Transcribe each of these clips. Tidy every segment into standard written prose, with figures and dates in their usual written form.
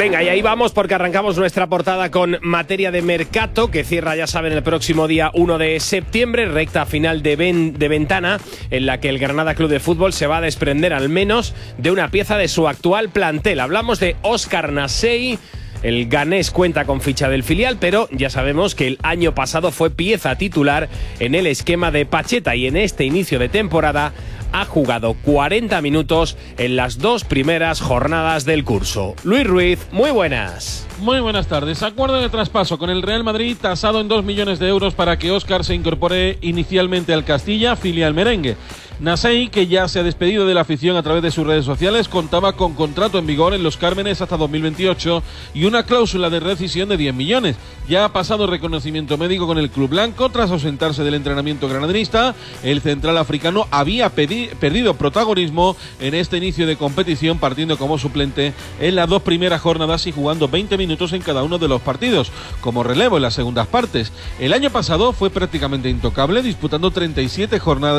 Venga, y ahí vamos porque arrancamos nuestra portada con materia de mercado, que cierra, ya saben, el próximo día 1 de septiembre, recta final de ventana, en la que el Granada Club de Fútbol se va a desprender al menos de una pieza de su actual plantel. Hablamos de Óscar Nasei. El ganés cuenta con ficha del filial, pero ya sabemos que el año pasado fue pieza titular en el esquema de Pacheta y en este inicio de temporada ha jugado 40 minutos en las 2 primeras jornadas del curso. Luis Ruiz, muy buenas. Muy buenas tardes. Acuerdo de traspaso con el Real Madrid tasado en 2 millones de euros para que Óscar se incorpore inicialmente al Castilla, filial merengue. Nasei, que ya se ha despedido de la afición a través de sus redes sociales, contaba con contrato en vigor en Los Cármenes hasta 2028 y una cláusula de rescisión de 10 millones. Ya ha pasado reconocimiento médico con el club blanco tras ausentarse del entrenamiento granadinista. El central africano había perdido protagonismo en este inicio de competición, partiendo como suplente en las 2 primeras jornadas y jugando 20 minutos en cada uno de los partidos, como relevo en las segundas partes. El año pasado fue prácticamente intocable, disputando 37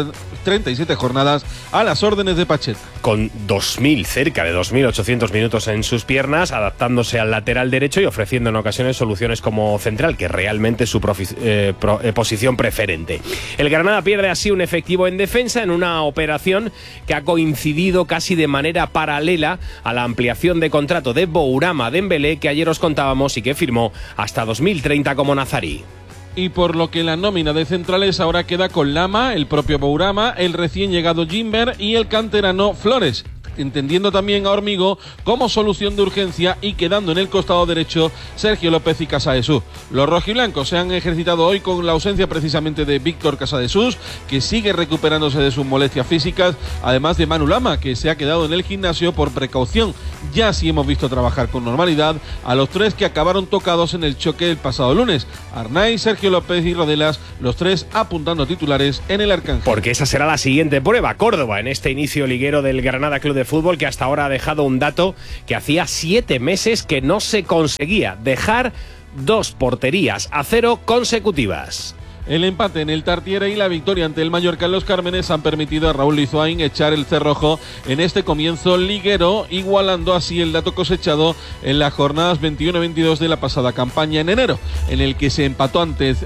jornadas a las órdenes de Pacheta. Con cerca de 2.800 minutos en sus piernas, adaptándose al lateral derecho y ofreciendo en ocasiones soluciones como central, que realmente es su posición preferente. El Granada pierde así un efectivo en defensa en una operación que ha coincidido casi de manera paralela a la ampliación de contrato de Bourama Dembélé, que ayer os contábamos y que firmó hasta 2030 como nazarí. Y por lo que la nómina de centrales ahora queda con Lama, el propio Bourama, el recién llegado Gimber y el canterano Flores, entendiendo también a Hormigo como solución de urgencia y quedando en el costado derecho Sergio López y Casadesús. Los rojiblancos se han ejercitado hoy con la ausencia precisamente de Víctor Casadesús, que sigue recuperándose de sus molestias físicas, además de Manu Lama, que se ha quedado en el gimnasio por precaución. Ya sí hemos visto trabajar con normalidad a los 3 que acabaron tocados en el choque el pasado lunes: Arnaiz, Sergio López y Rodelas, los 3 apuntando titulares en el Arcángel. Porque esa será la siguiente prueba, Córdoba, en este inicio liguero del Granada Club de Fútbol, que hasta ahora ha dejado un dato que hacía 7 meses que no se conseguía: dejar 2 porterías a 0 consecutivas. El empate en el Tartiere y la victoria ante el Mallorca en Los Cármenes han permitido a Raúl Lizoain echar el cerrojo en este comienzo liguero, igualando así el dato cosechado en las jornadas 21 y 22 de la pasada campaña en enero, en el que se empató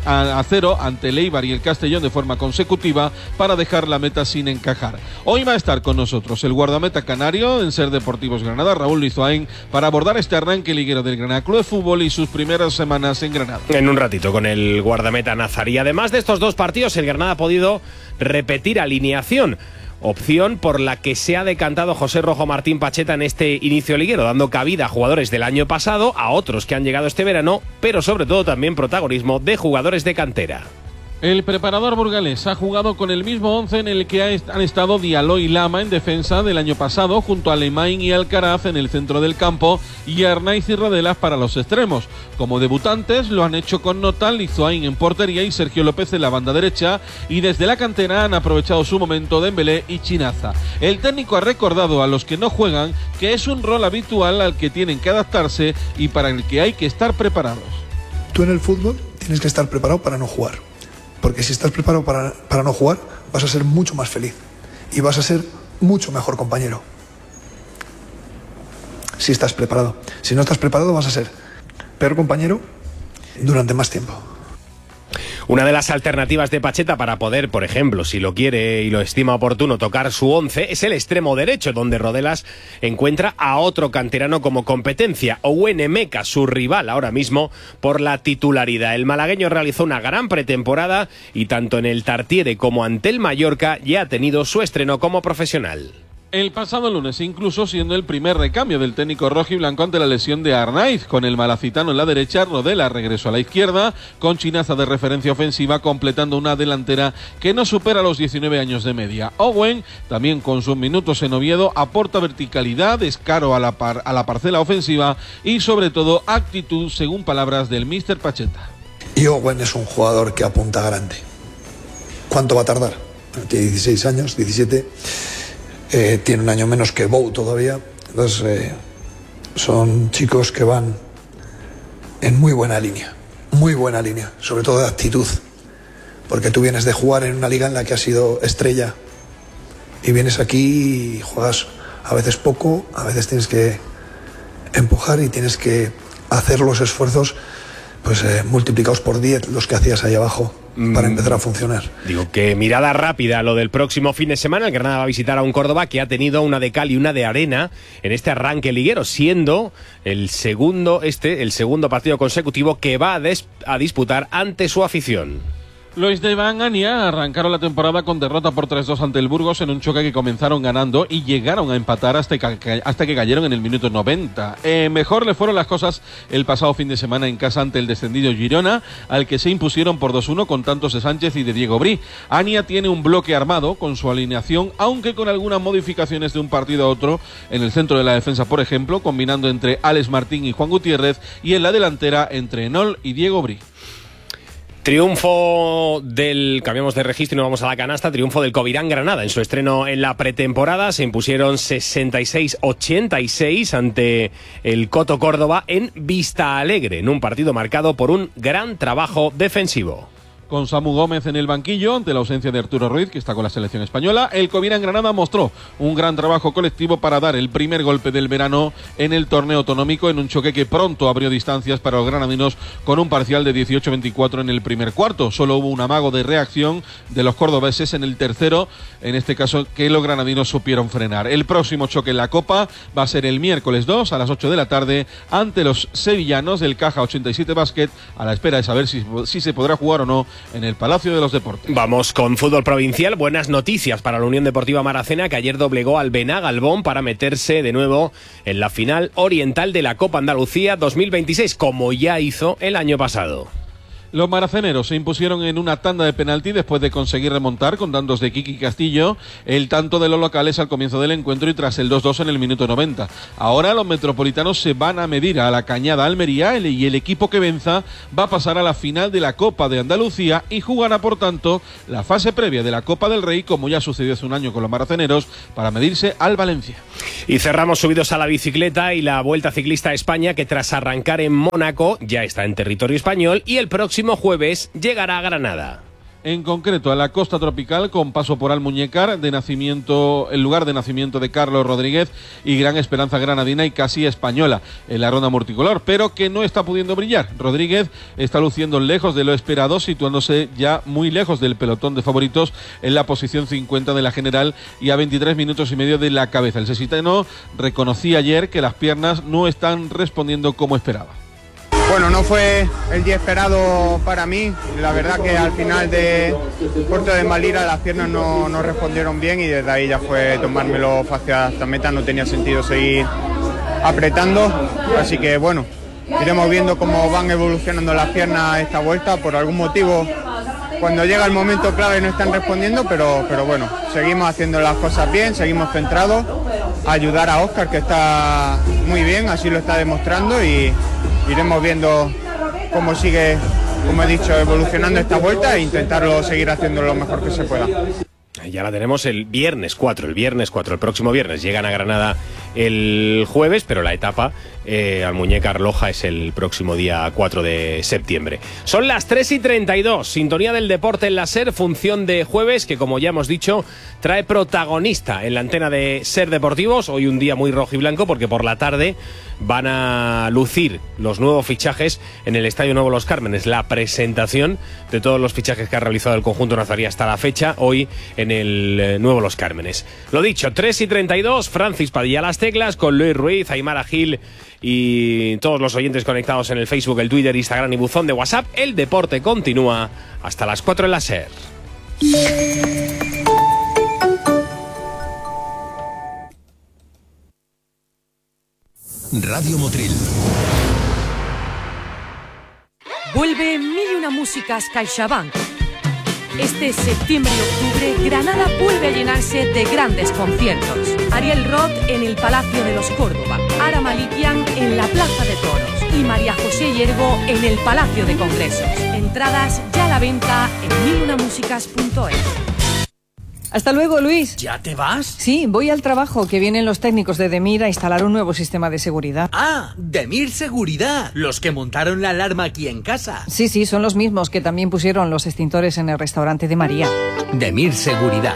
a 0 ante el Eibar y el Castellón de forma consecutiva para dejar la meta sin encajar. Hoy va a estar con nosotros el guardameta canario en Ser Deportivos Granada, Raúl Lizoain, para abordar este arranque liguero del Granada Club de Fútbol y sus primeras semanas en Granada. En un ratito con el guardameta nazarí. Además de estos 2 partidos, el Granada ha podido repetir alineación, opción por la que se ha decantado José Rojo Martín Pacheta en este inicio liguero, dando cabida a jugadores del año pasado, a otros que han llegado este verano, pero sobre todo también protagonismo de jugadores de cantera. El preparador burgalés ha jugado con el mismo 11 en el que han estado Diallo y Lama en defensa del año pasado, junto a Lemay y Alcaraz en el centro del campo y Arnaiz y Rodelas para los extremos. Como debutantes lo han hecho con Notal, Lizoain en portería y Sergio López en la banda derecha, y desde la cantera han aprovechado su momento Dembélé y Chinaza. El técnico ha recordado a los que no juegan que es un rol habitual al que tienen que adaptarse y para el que hay que estar preparados. Tú en el fútbol tienes que estar preparado para no jugar. Porque si estás preparado para no jugar, vas a ser mucho más feliz y vas a ser mucho mejor compañero. Si estás preparado. Si no estás preparado, vas a ser peor compañero durante más tiempo. Una de las alternativas de Pacheta para poder, por ejemplo, si lo quiere y lo estima oportuno, tocar su 11 es el extremo derecho, donde Rodelas encuentra a otro canterano como competencia, Owen Emeka, su rival ahora mismo por la titularidad. El malagueño realizó una gran pretemporada y tanto en el Tartiere como ante el Mallorca ya ha tenido su estreno como profesional. El pasado lunes, incluso siendo el primer recambio del técnico rojiblanco ante la lesión de Arnaiz, con el malacitano en la derecha, Rodela regresó a la izquierda, con Chinaza de referencia ofensiva, completando una delantera que no supera los 19 años de media. Owen, también con sus minutos en Oviedo, aporta verticalidad, descaro a la parcela ofensiva y sobre todo actitud, según palabras del míster Pacheta. Y Owen es un jugador que apunta grande. ¿Cuánto va a tardar? Tiene 16 años, 17. Tiene un año menos que Bou todavía. Entonces son chicos que van en muy buena línea, sobre todo de actitud, porque tú vienes de jugar en una liga en la que has sido estrella y vienes aquí y juegas a veces poco, a veces tienes que empujar y tienes que hacer los esfuerzos pues multiplicados por 10 los que hacías ahí abajo para empezar a funcionar. Digo que mirada rápida a lo del próximo fin de semana. El Granada va a visitar a un Córdoba que ha tenido una de cal y una de arena en este arranque liguero, siendo el segundo partido consecutivo que va a disputar ante su afición. Los de Iván Ania arrancaron la temporada con derrota por 3-2 ante el Burgos en un choque que comenzaron ganando y llegaron a empatar hasta que cayeron en el minuto 90. Mejor le fueron las cosas el pasado fin de semana en casa ante el descendido Girona, al que se impusieron por 2-1 con tantos de Sánchez y de Diego Brí. Ania tiene un bloque armado con su alineación, aunque con algunas modificaciones de un partido a otro en el centro de la defensa, por ejemplo, combinando entre Alex Martín y Juan Gutiérrez, y en la delantera entre Enol y Diego Brí. Triunfo cambiamos de registro y nos vamos a la canasta, triunfo del Covirán Granada en su estreno en la pretemporada. Se impusieron 66-86 ante el Coto Córdoba en Vista Alegre, en un partido marcado por un gran trabajo defensivo. Con Samu Gómez en el banquillo, ante la ausencia de Arturo Ruiz, que está con la selección española, el Covirán Granada mostró un gran trabajo colectivo para dar el primer golpe del verano en el torneo autonómico, en un choque que pronto abrió distancias para los granadinos con un parcial de 18-24 en el primer cuarto. Solo hubo un amago de reacción de los cordobeses en el tercero, en este caso que los granadinos supieron frenar. El próximo choque en la Copa va a ser el miércoles 2 a las 8 de la tarde ante los sevillanos del Caja 87 Basket, a la espera de saber si se podrá jugar o no en el Palacio de los Deportes. Vamos con fútbol provincial. Buenas noticias para la Unión Deportiva Maracena, que ayer doblegó al Benagalbón para meterse de nuevo en la final oriental de la Copa Andalucía 2026, como ya hizo el año pasado. Los maraceneros se impusieron en una tanda de penalti después de conseguir remontar con tantos de Kiki Castillo el tanto de los locales al comienzo del encuentro y tras el 2-2 en el minuto 90. Ahora los metropolitanos se van a medir a la Cañada Almería y el equipo que venza va a pasar a la final de la Copa de Andalucía y jugará por tanto la fase previa de la Copa del Rey, como ya sucedió hace un año con los maraceneros, para medirse al Valencia. Y cerramos subidos a la bicicleta y la Vuelta Ciclista a España, que tras arrancar en Mónaco ya está en territorio español y el próximo jueves llegará a Granada. En concreto a la costa tropical, con paso por Almuñécar, el lugar de nacimiento de Carlos Rodríguez y gran esperanza granadina y casi española en la ronda multicolor, pero que no está pudiendo brillar. Rodríguez está luciendo lejos de lo esperado, situándose ya muy lejos del pelotón de favoritos en la posición 50 de la general y a 23 minutos y medio de la cabeza. El sesitano reconocía ayer que las piernas no están respondiendo como esperaba. Bueno, no fue el día esperado para mí. La verdad que al final de Puerto de Malira las piernas no respondieron bien y desde ahí ya fue tomármelo hacia esta meta. No tenía sentido seguir apretando. Así que bueno, iremos viendo cómo van evolucionando las piernas esta vuelta. Por algún motivo, cuando llega el momento clave no están respondiendo, pero bueno, seguimos haciendo las cosas bien, seguimos centrados. A ayudar a Óscar, que está muy bien, así lo está demostrando, y iremos viendo cómo sigue, como he dicho, evolucionando esta vuelta e intentarlo seguir haciendo lo mejor que se pueda. Ya la tenemos el viernes 4, el próximo viernes. Llegan a Granada el jueves, pero la etapa Almuñécar Loja es el próximo día 4 de septiembre. Son las 3:32, sintonía del deporte en la SER, función de jueves que, como ya hemos dicho, trae protagonista en la antena de SER Deportivos. Hoy un día muy rojo y blanco porque por la tarde van a lucir los nuevos fichajes en el Estadio Nuevo Los Cármenes. La presentación de todos los fichajes que ha realizado el conjunto nazarí hasta la fecha, hoy en el Nuevo Los Cármenes. Lo dicho, 3:32, Francis Padilla las teclas, con Luis Ruiz, Aymara Gil y todos los oyentes conectados en el Facebook, el Twitter, Instagram y buzón de WhatsApp. El deporte continúa hasta las 4 en la SER. Radio Motril. Vuelve Mil y una Músicas CaixaBank. Este septiembre y octubre, Granada vuelve a llenarse de grandes conciertos. Ariel Roth en el Palacio de los Córdoba, Ara Malikian en la Plaza de Toros y María José Hiergo en el Palacio de Congresos. Entradas ya a la venta en milunamusicas.es. Hasta luego, Luis. ¿Ya te vas? Sí, voy al trabajo, que vienen los técnicos de Demir a instalar un nuevo sistema de seguridad. Ah, Demir Seguridad, los que montaron la alarma aquí en casa. Sí, son los mismos que también pusieron los extintores en el restaurante de María. Demir Seguridad,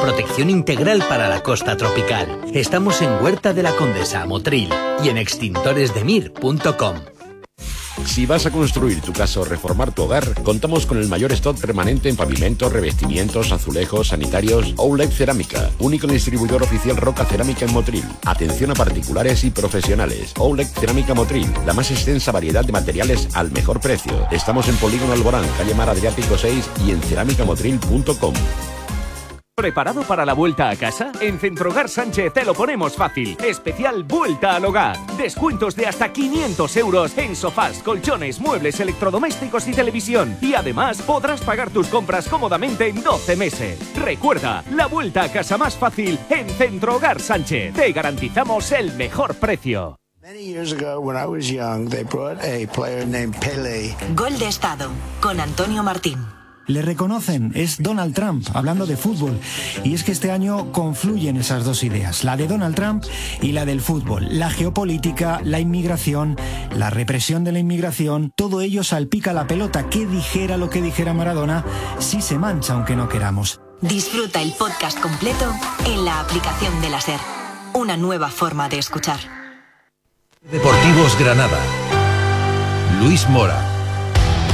Protección integral para la costa tropical. Estamos en Huerta de la Condesa, Motril, y en extintoresdemir.com. Si vas a construir tu casa o reformar tu hogar, contamos con el mayor stock permanente en pavimentos, revestimientos, azulejos, sanitarios. Outlet Cerámica, único distribuidor oficial Roca Cerámica en Motril. Atención a particulares y profesionales. Outlet Cerámica Motril, la más extensa variedad de materiales al mejor precio. Estamos en Polígono Alborán, calle Mar Adriático 6 y en cerámicamotril.com. ¿Preparado para la vuelta a casa? En Centrohogar Sánchez te lo ponemos fácil. Especial Vuelta al Hogar. Descuentos de hasta 500 euros en sofás, colchones, muebles, electrodomésticos y televisión. Y además podrás pagar tus compras cómodamente en 12 meses. Recuerda, la vuelta a casa más fácil en Centrohogar Sánchez. Te garantizamos el mejor precio. Many years ago, when I was young, they brought a player named Pelé. Gol de Estado, con Antonio Martín. Le reconocen, es Donald Trump, hablando de fútbol. Y es que este año confluyen esas dos ideas, la de Donald Trump y la del fútbol. La geopolítica, la inmigración, la represión de la inmigración, todo ello salpica la pelota. Que dijera lo que dijera Maradona, sí se mancha aunque no queramos. Disfruta el podcast completo en la aplicación de la SER. Una nueva forma de escuchar. Deportivos Granada. Luis Mora.